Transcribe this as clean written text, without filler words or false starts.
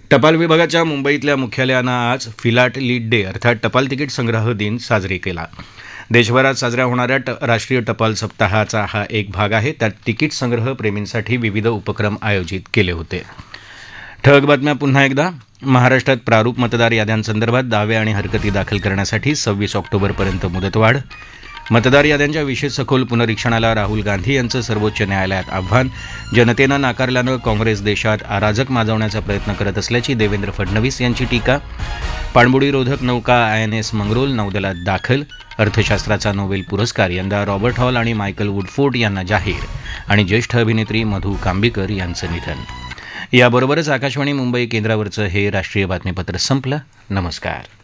टपाल विभागाच्या मुंबईतल्या मुख्यालयानं आज फिलाटलीट डे अर्थात टपाल तिकीट संग्रह दिन साजरा केला. देशभरात साजऱ्या होणाऱ्या राष्ट्रीय टपाल सप्ताहाचा हा एक भाग आहे. त्यात तिकीट संग्रह प्रेमींसाठी विविध उपक्रम आयोजित केले होते. ठळक बातम्या पुन्हा एकदा. महाराष्ट्रात प्रारूप मतदार याद्यांसंदर्भात दावे आणि हरकती दाखल करण्यासाठी 26 ऑक्टोबरपर्यंत मुदतवाढ. मतदार याद्यांच्या विशेष सखोल पुनरीक्षणाला राहुल गांधी यांचं सर्वोच्च न्यायालयात आव्हान. जनतेनं नाकारल्यानं काँग्रेस देशात अराजक माजवण्याचा प्रयत्न करत असल्याची देवेंद्र फडणवीस यांची टीका. पाणबुडीरोधक नौका INS मंगरुळ नौदलात दाखल. अर्थशास्त्राचा नोबेल पुरस्कार यंदा रॉबर्ट हॉल आणि मायकल वुडफोर्ड यांना जाहीर. आणि ज्येष्ठ अभिनेत्री मधू कांबीकर यांचं निधन. याबरोबरच आकाशवाणी मुंबई केंद्रावरचं हे राष्ट्रीय बातमीपत्र संपलं. नमस्कार.